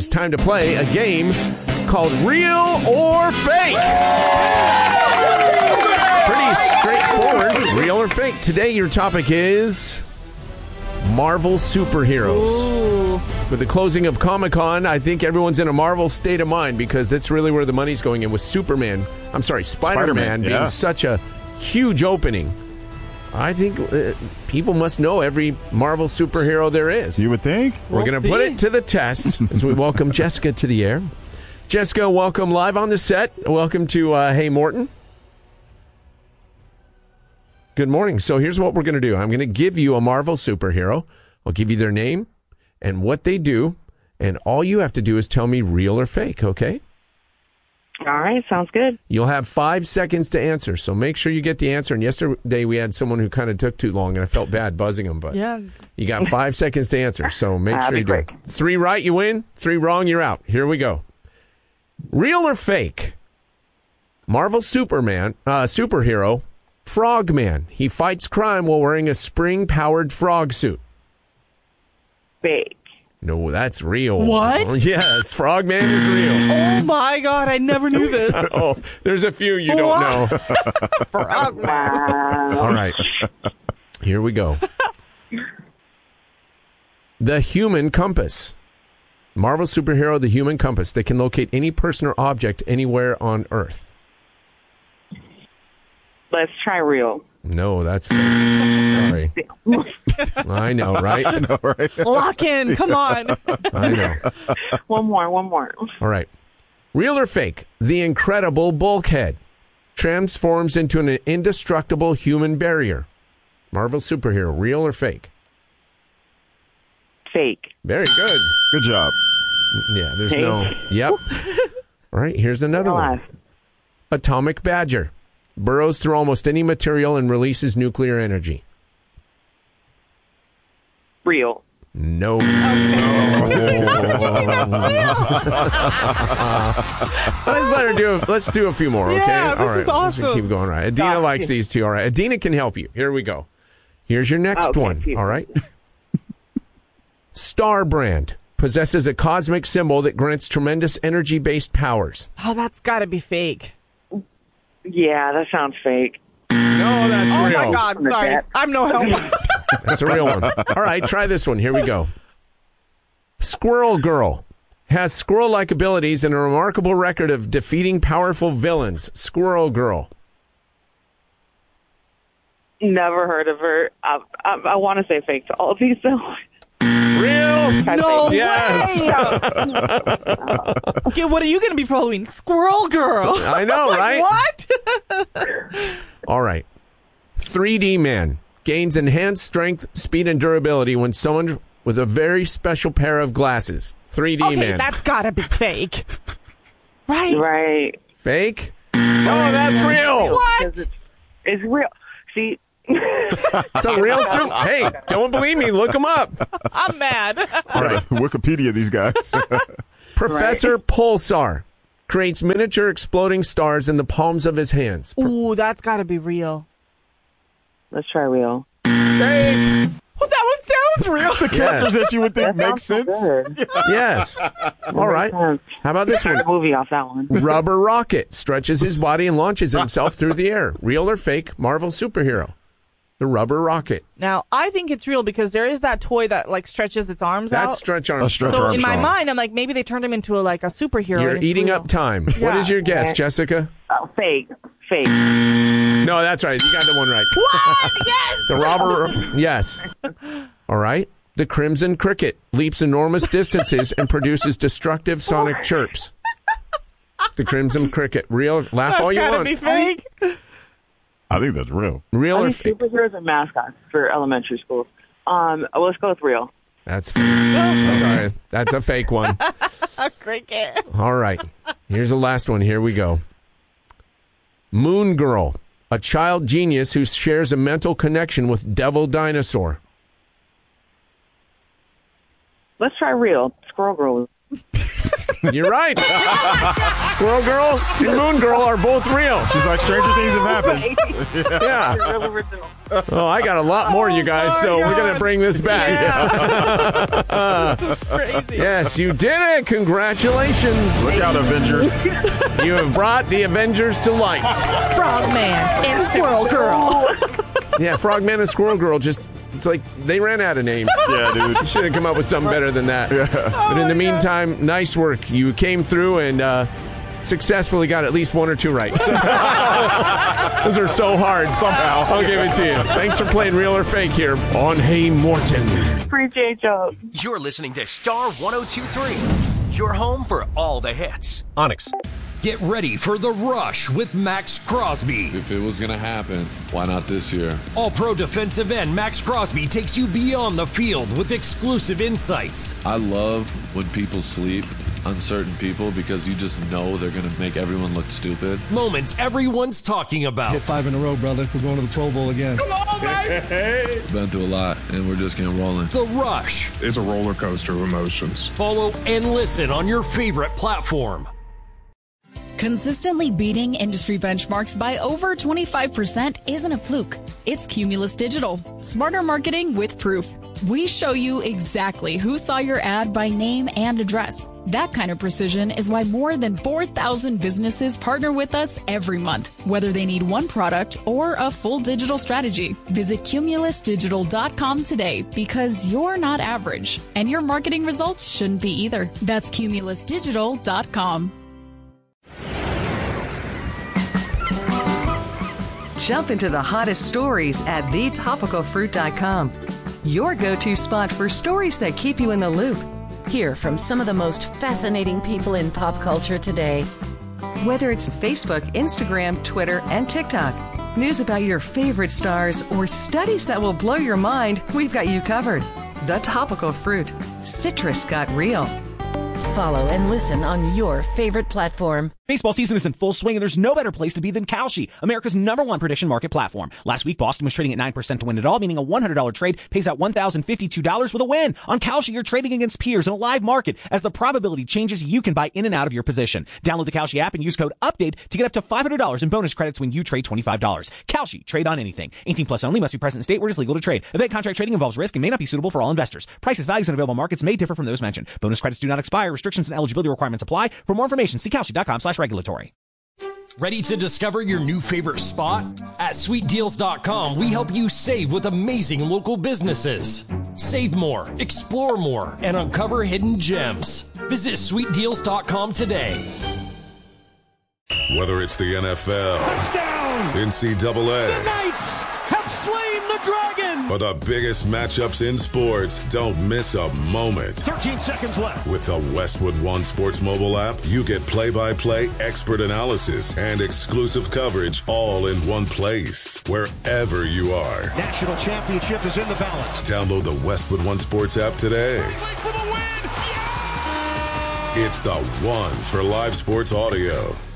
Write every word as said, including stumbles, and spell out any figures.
time to play a game called Real or Fake. Pretty straightforward. Real or fake. Today, your topic is Marvel superheroes. Ooh. With the closing of Comic-Con, I think everyone's in a Marvel state of mind because that's really where the money's going in with Superman. I'm sorry, Spider-Man, Spider-Man, being yeah. such a huge opening. I think uh, people must know every Marvel superhero there is. You would think? We're We'll going to put see. it to the test as we welcome Jessica to the air. Jessica, welcome live on the set. Welcome to uh, Hey Morton. Good morning. So here's what we're going to do. I'm going to give you a Marvel superhero. I'll give you their name and what they do, and all you have to do is tell me real or fake, okay? All right, sounds good. You'll have five seconds to answer, so make sure you get the answer. And yesterday we had someone who kind of took too long, and I felt bad buzzing them, but Yeah. you got five seconds to answer, so make That'd sure be you do. great. Three right, you win. Three wrong, you're out. Here we go. Real or fake? Marvel Superman, uh, superhero, Frogman. He fights crime while wearing a spring-powered frog suit. Fake. No, that's real. What? Yes, Frogman is real. Oh my God, I never knew this. Oh, there's a few you don't What? know. Wow. All right. Here we go. The Human Compass. Marvel superhero, the Human Compass. They can locate any person or object anywhere on Earth. Let's try real. No, that's fake. Sorry. I know, right? I know, right? Lock in. Come on. I know. One more, one more. All right. Real or fake? The Incredible Bulkhead transforms into an indestructible human barrier. Marvel superhero, real or fake? Fake. Very good. Good job. Yeah, there's Fake. no... Yep. All right, here's another one. Alive. Atomic Badger burrows through almost any material and releases nuclear energy. Real. No. Let's let her do. Let's do a few more, okay? Yeah, this all right, is let's awesome. keep going. All right, Adina Oh, likes yeah. these two. All right, Adina can help you. Here we go. Here's your next Okay, one. phew. All right. Star Brand possesses a cosmic symbol that grants tremendous energy-based powers. Oh, that's got to be fake. Yeah, that sounds fake. No, that's Oh real. my God, sorry. I'm no help. That's a real one. All right, try this one. Here we go. Squirrel Girl has squirrel-like abilities and a remarkable record of defeating powerful villains. Squirrel Girl. Never heard of her. I, I, I want to say fake to all of these, though. Real? Try No fake. Yes. way. Okay, what are you going to be for Halloween? Squirrel Girl. I know, Like, right? What? All right. three D Man gains enhanced strength, speed, and durability when summoned with a very special pair of glasses. three D Okay, Man. that's got to be fake. Right? Right. Fake? Oh, that's real. What? Because It's, it's real. See, It's a real suit. Hey, don't believe me. Look them up. I'm mad. All right. Wikipedia these guys. Professor Pulsar creates miniature exploding stars in the palms of his hands. Ooh, that's got to be real. let's try real. Fake. Well, that one sounds real. The characters that you would think That make sounds so sense. good. Yes. All right. sense. How about this A one? movie off that one. Rubber Rocket stretches his body and launches himself through the air. Real or fake Marvel superhero? The Rubber Rocket. Now, I think it's real because there is that toy that like stretches its arms That's out. Stretch A Armstrong. Stretch So in Armstrong. my mind, I'm like, maybe they turned him into a, like a superhero. You're and it's eating real. up time. What Yeah. is your guess, Yeah. Jessica? Oh, fake. Fake. No, that's right. You got the one right. What? Yes. The Robber. Yes. All right. The Crimson Cricket leaps enormous distances and produces destructive sonic chirps. The Crimson Cricket. Real. Laugh That's all you gotta want. be fake. I think that's real. Real I or think fake? superheroes are mascots for elementary schools. Um, let's go with real. That's fake. Sorry. That's a fake one. Great game. All right. Here's the last one. Here we go. Moon Girl, a child genius who shares a mental connection with Devil Dinosaur. Let's try real. Squirrel Girl. You're right. Squirrel Girl and Moon Girl are both real. She's like, stranger things have happened. Yeah. You're real original. Oh, I got a lot more, you guys, so we're going to bring this back. Yeah. This is crazy. Yes, you did it. Congratulations. Look out, Avengers. You have brought the Avengers to life. Frogman and Squirrel Girl. Yeah, Frogman and Squirrel Girl just, it's like they ran out of names. Yeah, dude. Should have come up with something better than that. But in the meantime, nice work. You came through and uh, successfully got at least one or two right. Those are so hard. Somehow. I'll give it to you. Thanks for playing Real or Fake here on Hey Morton. Appreciate y'all. You're listening to Star one oh two point three, your home for all the hits. Onyx. Get ready for The Rush with Max Crosby. If it was going to happen, why not this year? All-pro defensive end Max Crosby takes you beyond the field with exclusive insights. I love when people sleep, uncertain people, because you just know they're going to make everyone look stupid. Moments everyone's talking about. Hit five in a row, brother. We're going to the Pro Bowl again. Come on, baby! Been through a lot, and we're just getting rolling. The Rush. It's a roller coaster of emotions. Follow and listen on your favorite platform. Consistently beating industry benchmarks by over twenty-five percent isn't a fluke. It's Cumulus Digital. Smarter marketing with proof. We show you exactly who saw your ad by name and address. That kind of precision is why more than four thousand businesses partner with us every month, whether they need one product or a full digital strategy. Visit cumulus digital dot com today because you're not average, and your marketing results shouldn't be either. That's cumulus digital dot com. Jump into the hottest stories at the topical fruit dot com. Your go-to spot for stories that keep you in the loop. Hear from some of the most fascinating people in pop culture today. Whether it's Facebook, Instagram, Twitter, and TikTok, news about your favorite stars, or studies that will blow your mind, we've got you covered. The Topical Fruit. Citrus got real. Follow and listen on your favorite platform. Baseball season is in full swing, and there's no better place to be than Kalshi, America's number one prediction market platform. Last week, Boston was trading at nine percent to win it all, meaning a one hundred dollars trade pays out one thousand fifty-two dollars with a win. On Kalshi, you're trading against peers in a live market. As the probability changes, you can buy in and out of your position. Download the Kalshi app and use code UPDATE to get up to five hundred dollars in bonus credits when you trade twenty-five dollars. Kalshi, trade on anything. eighteen plus only, must be present in state where it is legal to trade. Event contract trading involves risk and may not be suitable for all investors. Prices, values, and available markets may differ from those mentioned. Bonus credits do not expire. Restrictions and eligibility requirements apply. For more information, see kalshi dot com slash regulatory. Ready to discover your new favorite spot? At sweet deals dot com, we help you save with amazing local businesses. Save more, explore more, and uncover hidden gems. Visit sweet deals dot com today. Whether it's the N F L, touchdown, N C double A, the Knights have slain the dragon, or the biggest matchups in sports, don't miss a moment. thirteen seconds left. With the Westwood One Sports mobile app, you get play-by-play expert analysis and exclusive coverage all in one place, wherever you are. National championship is in the balance. Download the Westwood One Sports app today. For the win. Yeah! It's the one for live sports audio.